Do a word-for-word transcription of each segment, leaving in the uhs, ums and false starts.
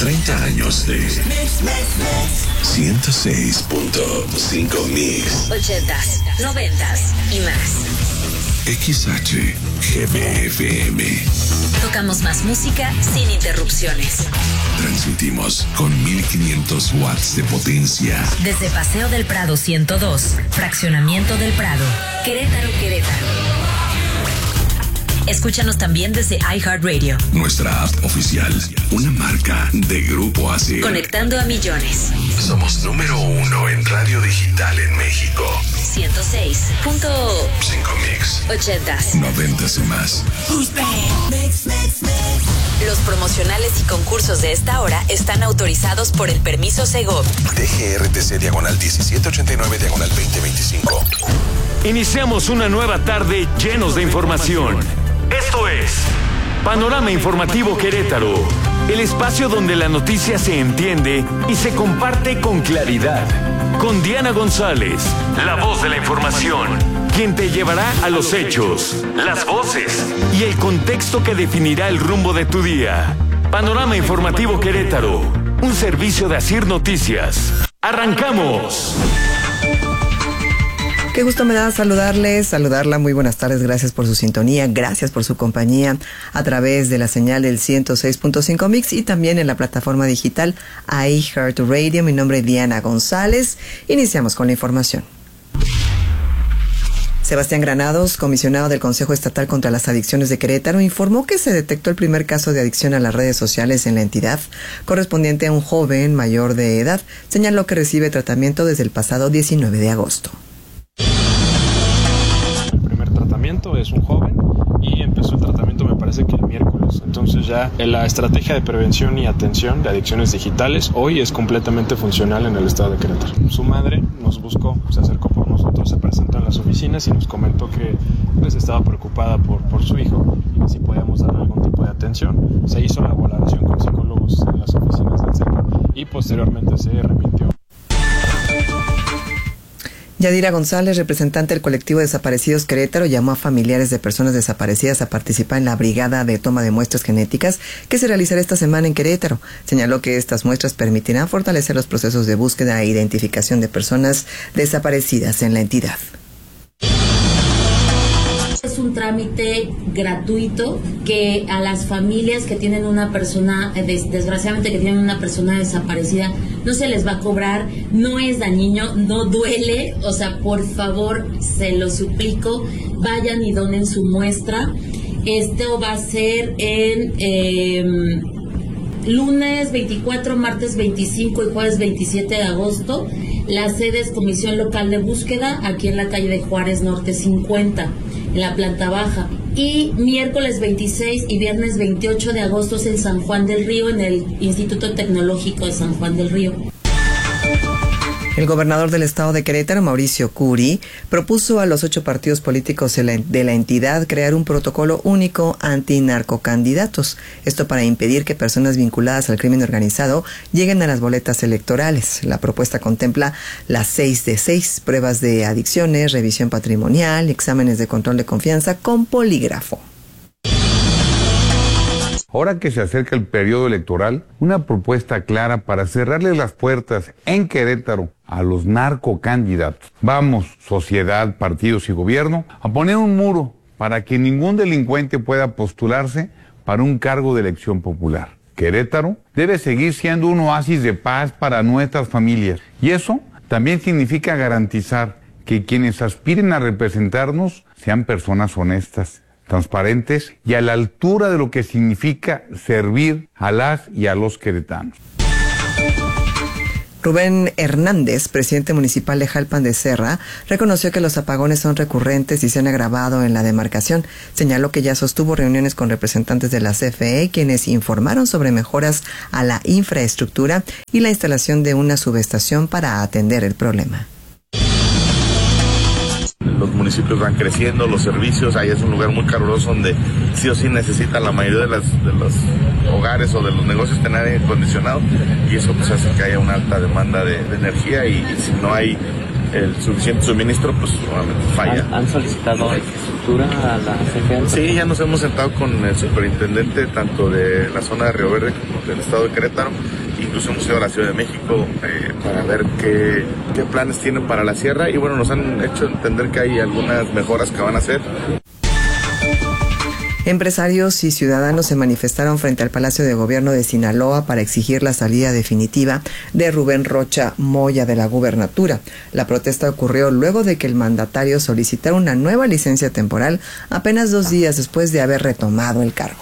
treinta años de ciento seis punto cinco Mix. ochentas, noventas y más. X H G B F M. Tocamos más música sin interrupciones. Transmitimos con mil quinientos watts de potencia. Desde Paseo del Prado ciento dos, Fraccionamiento del Prado, Querétaro, Querétaro. Escúchanos también desde iHeartRadio. Nuestra app oficial, una marca de Grupo A S I R. Conectando a millones. Somos número uno en radio digital en México. ciento seis punto cinco Mix. ochentas. Noventas y más. Los promocionales y concursos de esta hora están autorizados por el permiso Segov. D G R T C diagonal diecisiete ochenta y nueve diagonal veinte veinticinco. Iniciamos una nueva tarde llenos de información. Esto es Panorama Informativo Querétaro, el espacio donde la noticia se entiende y se comparte con claridad. Con Diana González, la voz de la información, quien te llevará a los hechos, las voces y el contexto que definirá el rumbo de tu día. Panorama Informativo Querétaro, un servicio de A S I R Noticias. ¡Arrancamos! Qué gusto me da saludarles, saludarla, muy buenas tardes, gracias por su sintonía, gracias por su compañía a través de la señal del ciento seis punto cinco Mix y también en la plataforma digital iHeartRadio. Mi nombre es Diana González, iniciamos con la información. Sebastián Granados, comisionado del Consejo Estatal contra las Adicciones de Querétaro, informó que se detectó el primer caso de adicción a las redes sociales en la entidad, correspondiente a un joven mayor de edad. Señaló que recibe tratamiento desde el pasado diecinueve de agosto. El primer tratamiento es un joven y empezó el tratamiento me parece que el miércoles. Entonces ya la estrategia de prevención y atención de adicciones digitales hoy es completamente funcional en el estado de Querétaro. Su madre nos buscó, se acercó por nosotros, se presentó en las oficinas y nos comentó que pues, estaba preocupada por, por su hijo y que si podíamos darle algún tipo de atención. Se hizo la valoración con psicólogos en las oficinas del C E P y posteriormente se remitió. Yadira González, representante del colectivo Desaparecidos Querétaro, llamó a familiares de personas desaparecidas a participar en la brigada de toma de muestras genéticas que se realizará esta semana en Querétaro. Señaló que estas muestras permitirán fortalecer los procesos de búsqueda e identificación de personas desaparecidas en la entidad. Es un trámite gratuito que a las familias que tienen una persona, des, desgraciadamente que tienen una persona desaparecida, no se les va a cobrar, no es dañino, no duele, o sea, por favor, se lo suplico, vayan y donen su muestra. Esto va a ser en eh, lunes veinticuatro, martes veinticinco y jueves veintisiete de agosto. La sede es Comisión Local de Búsqueda, aquí en la calle de Juárez Norte cincuenta. En la planta baja, y miércoles veintiséis y viernes veintiocho de agosto en San Juan del Río, en el Instituto Tecnológico de San Juan del Río. El gobernador del estado de Querétaro, Mauricio Curi, propuso a los ocho partidos políticos de la, de la entidad crear un protocolo único antinarcocandidatos. Esto para impedir que personas vinculadas al crimen organizado lleguen a las boletas electorales. La propuesta contempla las seis de seis pruebas de adicciones, revisión patrimonial, exámenes de control de confianza con polígrafo. Ahora que se acerca el periodo electoral, una propuesta clara para cerrarle las puertas en Querétaro a los narcocandidatos. Vamos, sociedad, partidos y gobierno, a poner un muro para que ningún delincuente pueda postularse para un cargo de elección popular. Querétaro debe seguir siendo un oasis de paz para nuestras familias. Y eso también significa garantizar que quienes aspiren a representarnos sean personas honestas, transparentes y a la altura de lo que significa servir a las y a los queretanos. Rubén Hernández, presidente municipal de Jalpan de Serra, reconoció que los apagones son recurrentes y se han agravado en la demarcación. Señaló que ya sostuvo reuniones con representantes de la C F E, quienes informaron sobre mejoras a la infraestructura y la instalación de una subestación para atender el problema. Los municipios van creciendo, los servicios, ahí es un lugar muy caluroso donde sí o sí necesitan la mayoría de, las, de los hogares o de los negocios tener aire acondicionado, y eso pues hace que haya una alta demanda de, de energía, y, y si no hay el suficiente suministro, pues obviamente falla. ¿Han, han solicitado infraestructura a la C F E? Sí, ya nos hemos sentado con el superintendente tanto de la zona de Río Verde como del estado de Querétaro. Incluso hemos ido a la Ciudad de México eh, para ver qué, qué planes tienen para la sierra y bueno, nos han hecho entender que hay algunas mejoras que van a hacer. Empresarios y ciudadanos se manifestaron frente al Palacio de Gobierno de Sinaloa para exigir la salida definitiva de Rubén Rocha Moya de la gubernatura. La protesta ocurrió luego de que el mandatario solicitara una nueva licencia temporal apenas dos días después de haber retomado el cargo.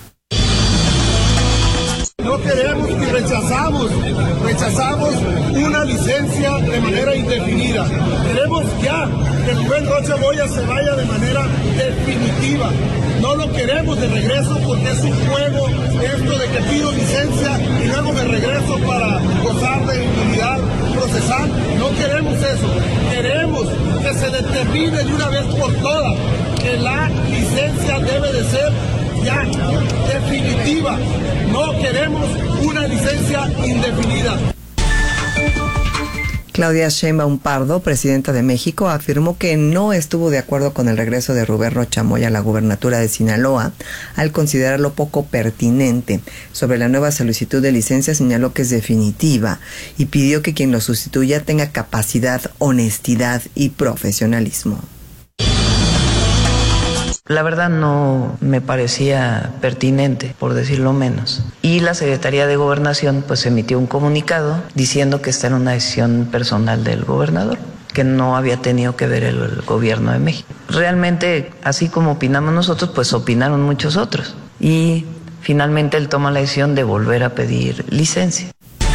No queremos y rechazamos, rechazamos una licencia de manera indefinida. Queremos ya que Rubén Rocha Moya se vaya de manera definitiva. No lo queremos de regreso porque es un juego esto de que pido licencia y luego me regreso para gozar de impunidad procesal. No queremos eso. Queremos que se determine de una vez por todas que la licencia debe de ser ya definitiva. No queremos una licencia indefinida. Claudia Sheinbaum Pardo, presidenta de México, afirmó que no estuvo de acuerdo con el regreso de Rubén Rocha Moya a la gubernatura de Sinaloa al considerarlo poco pertinente. Sobre la nueva solicitud de licencia señaló que es definitiva y pidió que quien lo sustituya tenga capacidad, honestidad y profesionalismo. La verdad no me parecía pertinente, por decirlo menos. Y la Secretaría de Gobernación pues emitió un comunicado diciendo que esta era una decisión personal del gobernador, que no había tenido que ver el, el gobierno de México. Realmente, así como opinamos nosotros, pues opinaron muchos otros. Y finalmente él toma la decisión de volver a pedir licencia.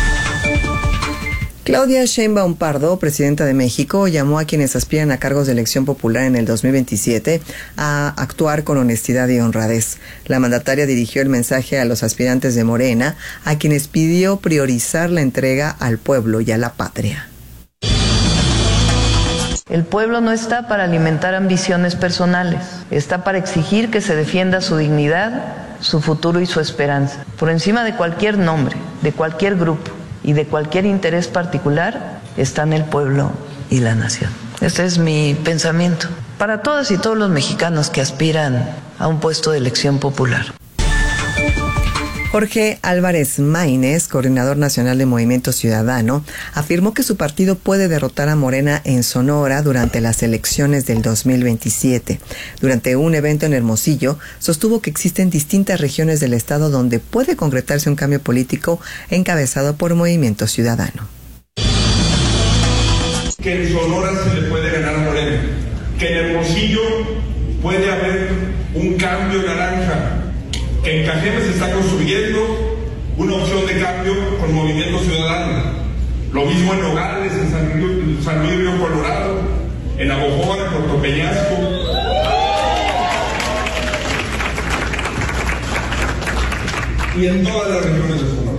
Claudia Sheinbaum Pardo, presidenta de México, llamó a quienes aspiran a cargos de elección popular en el dos mil veintisiete a actuar con honestidad y honradez. La mandataria dirigió el mensaje a los aspirantes de Morena, a quienes pidió priorizar la entrega al pueblo y a la patria. El pueblo no está para alimentar ambiciones personales, está para exigir que se defienda su dignidad, su futuro y su esperanza, por encima de cualquier nombre, de cualquier grupo y de cualquier interés particular, están el pueblo y la nación. Este es mi pensamiento para todas y todos los mexicanos que aspiran a un puesto de elección popular. Jorge Álvarez Maínez, coordinador nacional de Movimiento Ciudadano, afirmó que su partido puede derrotar a Morena en Sonora durante las elecciones del dos mil veintisiete. Durante un evento en Hermosillo, sostuvo que existen distintas regiones del estado donde puede concretarse un cambio político encabezado por Movimiento Ciudadano. Que en Sonora se le puede ganar a Morena, que en Hermosillo puede haber un cambio naranja, que en Cajeme se está construyendo una opción de cambio con Movimiento Ciudadano. Lo mismo en Nogales, en San Luis, San Luis Río Colorado, en Abojoa, en Puerto Peñasco. Y en todas las regiones de Sonora.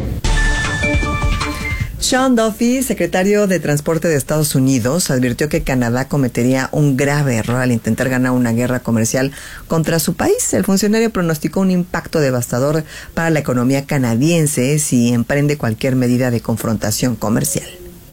Sean Duffy, secretario de Transporte de Estados Unidos, advirtió que Canadá cometería un grave error al intentar ganar una guerra comercial contra su país. El funcionario pronosticó un impacto devastador para la economía canadiense si emprende cualquier medida de confrontación comercial.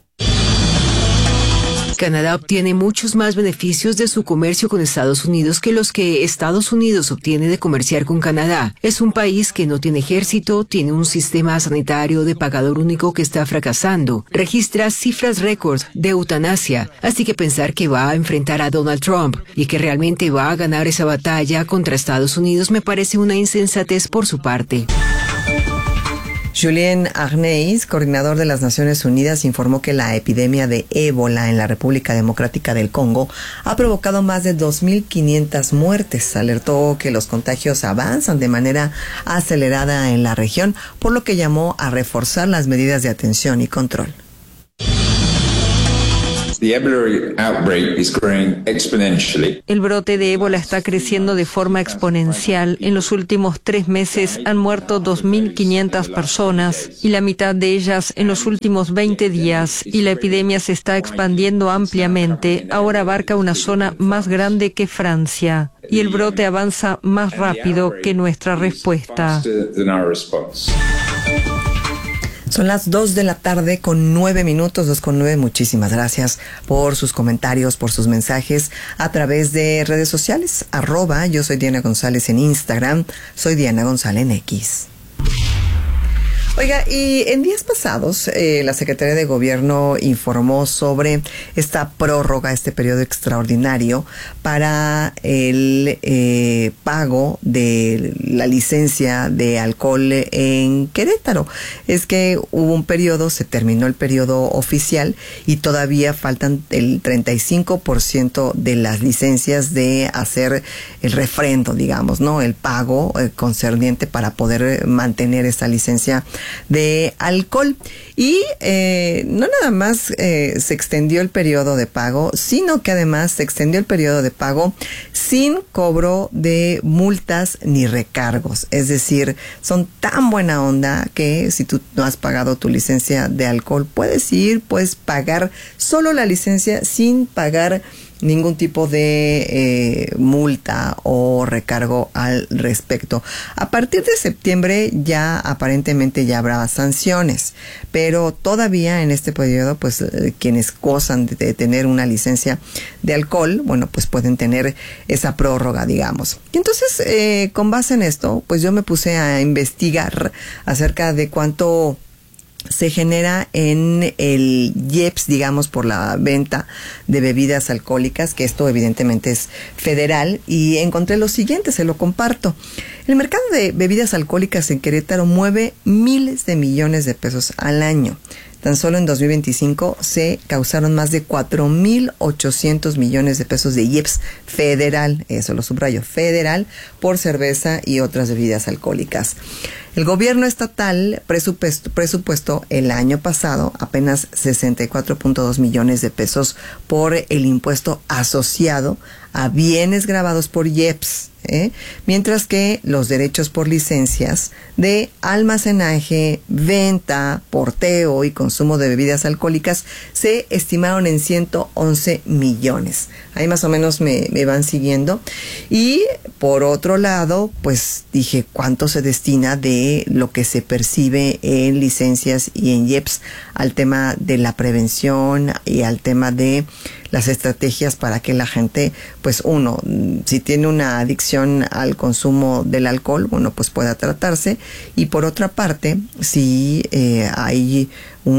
Canadá obtiene muchos más beneficios de su comercio con Estados Unidos que los que Estados Unidos obtiene de comerciar con Canadá. Es un país que no tiene ejército, tiene un sistema sanitario de pagador único que está fracasando, registra cifras récord de eutanasia, así que pensar que va a enfrentar a Donald Trump y que realmente va a ganar esa batalla contra Estados Unidos me parece una insensatez por su parte. Julien Arneis, coordinador de las Naciones Unidas, informó que la epidemia de ébola en la República Democrática del Congo ha provocado más de dos mil quinientas muertes. Alertó que los contagios avanzan de manera acelerada en la región, por lo que llamó a reforzar las medidas de atención y control. El brote de ébola está creciendo de forma exponencial. En los últimos tres meses han muerto dos mil quinientas personas y la mitad de ellas en los últimos veinte días. Y la epidemia se está expandiendo ampliamente. Ahora abarca una zona más grande que Francia. Y el brote avanza más rápido que nuestra respuesta. Son las dos de la tarde con nueve minutos, dos con nueve. Muchísimas gracias por sus comentarios, por sus mensajes a través de redes sociales. Arroba, yo soy Diana González en Instagram, soy Diana González en X. Oiga, y en días pasados eh, la Secretaría de Gobierno informó sobre esta prórroga, este periodo extraordinario para el eh, pago de la licencia de alcohol en Querétaro. Es que hubo un periodo, se terminó el periodo oficial y todavía faltan el treinta y cinco por ciento de las licencias de hacer el refrendo, digamos, ¿no? El pago eh, concerniente para poder mantener esta licencia de alcohol. Y eh, no nada más eh, se extendió el periodo de pago, sino que además se extendió el periodo de pago sin cobro de multas ni recargos. Es decir, son tan buena onda que si tú no has pagado tu licencia de alcohol, puedes ir, puedes pagar solo la licencia sin pagar ningún tipo de eh, multa o recargo al respecto. A partir de septiembre ya aparentemente ya habrá sanciones, pero todavía en este periodo pues eh, quienes gozan de, de tener una licencia de alcohol, bueno, pues pueden tener esa prórroga, digamos. Y entonces eh, con base en esto pues yo me puse a investigar acerca de cuánto se genera en el I E P S, digamos, por la venta de bebidas alcohólicas, que esto evidentemente es federal, y encontré lo siguiente, se lo comparto. El mercado de bebidas alcohólicas en Querétaro mueve miles de millones de pesos al año. Tan solo en dos mil veinticinco se causaron más de cuatro mil ochocientos millones de pesos de I E P S federal, eso lo subrayo, federal, por cerveza y otras bebidas alcohólicas. El gobierno estatal presupuesto, presupuestó el año pasado apenas sesenta y cuatro punto dos millones de pesos por el impuesto asociado a bienes grabados por I E P S, ¿eh? Mientras que los derechos por licencias de almacenaje, venta, porteo y consumo de bebidas alcohólicas se estimaron en ciento once millones. Ahí más o menos me, me van siguiendo. Y por otro lado, pues dije cuánto se destina de lo que se percibe en licencias y en I E P S al tema de la prevención y al tema de las estrategias para que la gente, pues uno, si tiene una adicción al consumo del alcohol, bueno, pues pueda tratarse. Y por otra parte, si eh, hay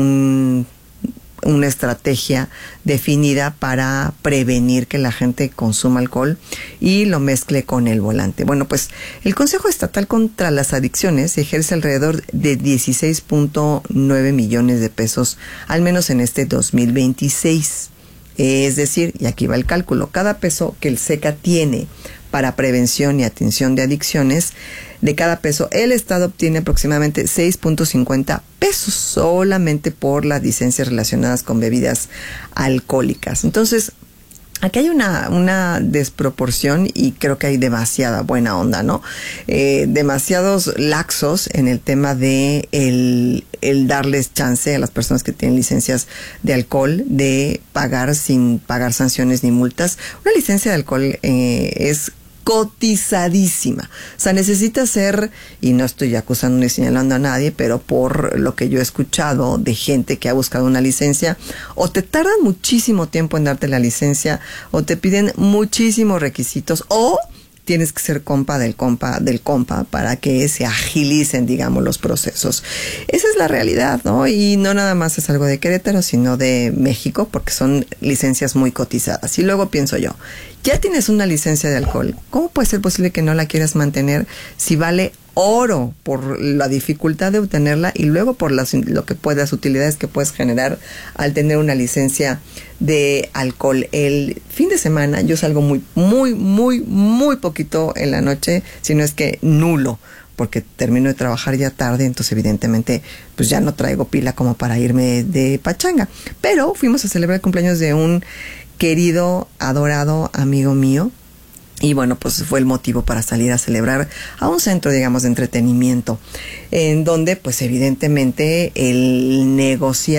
un una estrategia definida para prevenir que la gente consuma alcohol y lo mezcle con el volante. Bueno, pues el Consejo Estatal contra las Adicciones ejerce alrededor de dieciséis punto nueve millones de pesos, al menos en este dos mil veintiséis. Es decir, y aquí va el cálculo, cada peso que el SECA tiene para prevención y atención de adicciones, de cada peso el Estado obtiene aproximadamente seis punto cincuenta pesos solamente por las licencias relacionadas con bebidas alcohólicas. Entonces, aquí hay una, una desproporción y creo que hay demasiada buena onda, ¿no? Eh, demasiados laxos en el tema de el, el darles chance a las personas que tienen licencias de alcohol de pagar sin pagar sanciones ni multas. Una licencia de alcohol eh, es cotizadísima. O sea, necesita ser, y no estoy acusando ni señalando a nadie, pero por lo que yo he escuchado de gente que ha buscado una licencia, o te tardan muchísimo tiempo en darte la licencia, o te piden muchísimos requisitos, o tienes que ser compa del compa del compa para que se agilicen, digamos, los procesos. Esa es la realidad, ¿no? Y no nada más es algo de Querétaro, sino de México, porque son licencias muy cotizadas. Y luego pienso yo, ya tienes una licencia de alcohol, ¿cómo puede ser posible que no la quieras mantener si vale oro por la dificultad de obtenerla y luego por las, lo que puedas, utilidades que puedes generar al tener una licencia de alcohol? El fin de semana yo salgo muy, muy, muy, muy poquito en la noche, si no es que nulo, porque termino de trabajar ya tarde, entonces evidentemente pues ya no traigo pila como para irme de pachanga. Pero fuimos a celebrar el cumpleaños de un querido, adorado amigo mío. Y bueno, pues fue el motivo para salir a celebrar a un centro, digamos, de entretenimiento, en donde pues evidentemente el negociar